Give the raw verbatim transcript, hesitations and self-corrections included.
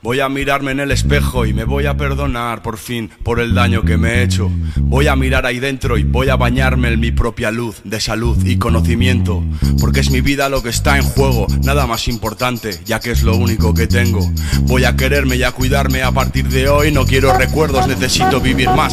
Voy a mirarme en el espejo y me voy a perdonar por fin por el daño que me he hecho. Voy a mirar ahí dentro y voy a bañarme en mi propia luz de salud y conocimiento, porque es mi vida lo que está en juego, nada más importante, ya que es lo único que tengo. Voy a quererme y a cuidarme a partir de hoy. No quiero recuerdos, necesito vivir más.